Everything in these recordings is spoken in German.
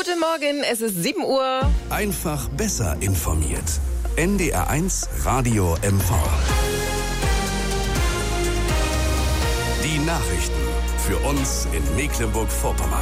Guten Morgen, es ist 7 Uhr. Einfach besser informiert. NDR1 Radio MV. Die Nachrichten für uns in Mecklenburg-Vorpommern.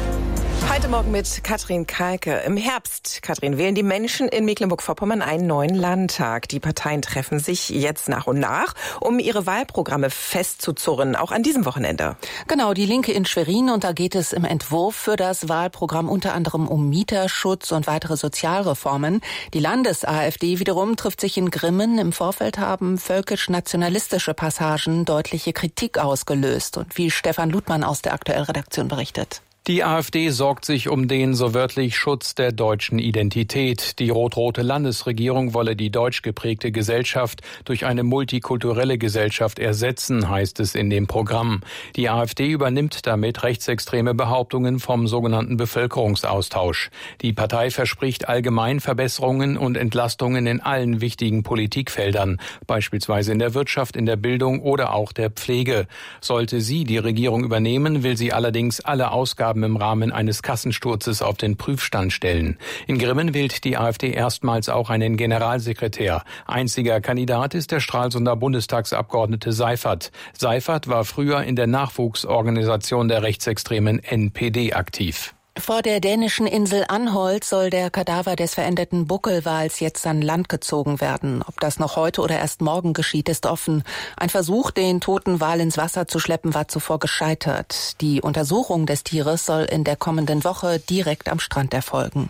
Heute Morgen mit Katrin Kalke. Im Herbst, Katrin, wählen die Menschen in Mecklenburg-Vorpommern einen neuen Landtag. Die Parteien treffen sich jetzt nach und nach, um ihre Wahlprogramme festzuzurren, auch an diesem Wochenende. Genau, die Linke in Schwerin, und da geht es im Entwurf für das Wahlprogramm unter anderem um Mieterschutz und weitere Sozialreformen. Die Landes-AfD wiederum trifft sich in Grimmen. Im Vorfeld haben völkisch-nationalistische Passagen deutliche Kritik ausgelöst. Und wie Stefan Ludmann aus der Aktuell-Redaktion berichtet. Die AfD sorgt sich um den, so wörtlich, Schutz der deutschen Identität. Die rot-rote Landesregierung wolle die deutsch geprägte Gesellschaft durch eine multikulturelle Gesellschaft ersetzen, heißt es in dem Programm. Die AfD übernimmt damit rechtsextreme Behauptungen vom sogenannten Bevölkerungsaustausch. Die Partei verspricht allgemein Verbesserungen und Entlastungen in allen wichtigen Politikfeldern, beispielsweise in der Wirtschaft, in der Bildung oder auch der Pflege. Sollte sie die Regierung übernehmen, will sie allerdings alle Ausgaben im Rahmen eines Kassensturzes auf den Prüfstand stellen. In Grimmen wählt die AfD erstmals auch einen Generalsekretär. Einziger Kandidat ist der Stralsunder Bundestagsabgeordnete Seifert. Seifert war früher in der Nachwuchsorganisation der rechtsextremen NPD aktiv. Vor der dänischen Insel Anholt soll der Kadaver des verendeten Buckelwals jetzt an Land gezogen werden. Ob das noch heute oder erst morgen geschieht, ist offen. Ein Versuch, den toten Wal ins Wasser zu schleppen, war zuvor gescheitert. Die Untersuchung des Tieres soll in der kommenden Woche direkt am Strand erfolgen.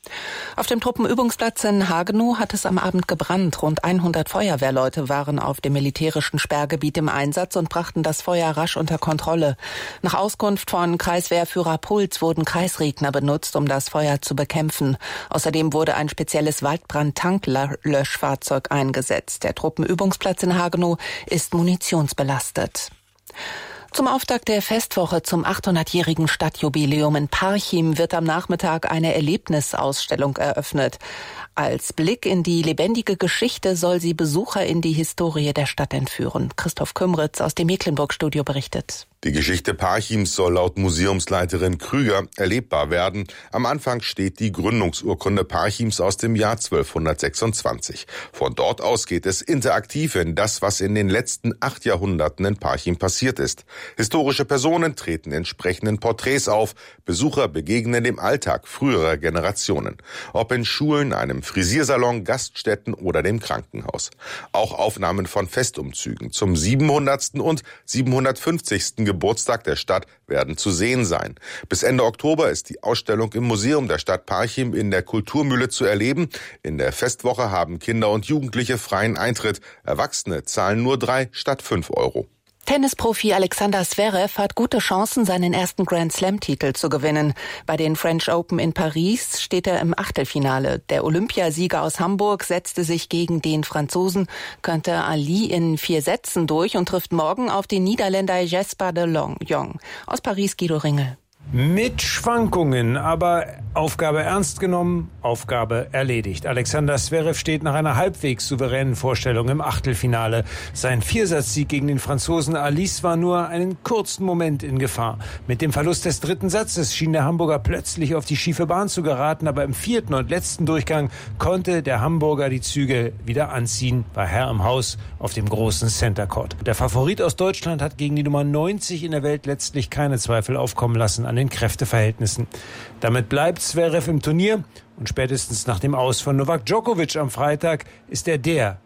Auf dem Truppenübungsplatz in Hagenow hat es am Abend gebrannt. Rund 100 Feuerwehrleute waren auf dem militärischen Sperrgebiet im Einsatz und brachten das Feuer rasch unter Kontrolle. Nach Auskunft von Kreiswehrführer Puls wurden Kreisregner benutzt, um das Feuer zu bekämpfen. Außerdem wurde ein spezielles Waldbrand-Tanklöschfahrzeug eingesetzt. Der Truppenübungsplatz in Hagenow ist munitionsbelastet. Zum Auftakt der Festwoche zum 800-jährigen Stadtjubiläum in Parchim wird am Nachmittag eine Erlebnisausstellung eröffnet. Als Blick in die lebendige Geschichte soll sie Besucher in die Historie der Stadt entführen. Christoph Kümritz aus dem Mecklenburg-Studio berichtet. Die Geschichte Parchims soll laut Museumsleiterin Krüger erlebbar werden. Am Anfang steht die Gründungsurkunde Parchims aus dem Jahr 1226. Von dort aus geht es interaktiv in das, was in den letzten 8 Jahrhunderten in Parchim passiert ist. Historische Personen treten in entsprechenden Porträts auf. Besucher begegnen dem Alltag früherer Generationen. Ob in Schulen, einem Frisiersalon, Gaststätten oder dem Krankenhaus. Auch Aufnahmen von Festumzügen zum 700. und 750. Geburtstag der Stadt werden zu sehen sein. Bis Ende Oktober ist die Ausstellung im Museum der Stadt Parchim in der Kulturmühle zu erleben. In der Festwoche haben Kinder und Jugendliche freien Eintritt. Erwachsene zahlen nur 3 statt 5 Euro. Tennisprofi Alexander Zverev hat gute Chancen, seinen ersten Grand-Slam-Titel zu gewinnen. Bei den French Open in Paris steht er im Achtelfinale. Der Olympiasieger aus Hamburg setzte sich gegen den Franzosen Quentin Ali in 4 Sätzen durch und trifft morgen auf den Niederländer Jesper de Jong. Aus Paris Guido Ringel. Mit Schwankungen, aber Aufgabe ernst genommen, Aufgabe erledigt. Alexander Zverev steht nach einer halbwegs souveränen Vorstellung im Achtelfinale. Sein Viersatzsieg gegen den Franzosen Alice war nur einen kurzen Moment in Gefahr. Mit dem Verlust des 3. Satzes schien der Hamburger plötzlich auf die schiefe Bahn zu geraten, aber im 4. und letzten Durchgang konnte der Hamburger die Zügel wieder anziehen, war Herr im Haus auf dem großen Center Court. Der Favorit aus Deutschland hat gegen die Nummer 90 in der Welt letztlich keine Zweifel aufkommen lassen an den Kräfteverhältnissen. Damit bleibt Zverev im Turnier und spätestens nach dem Aus von Novak Djokovic am Freitag ist er der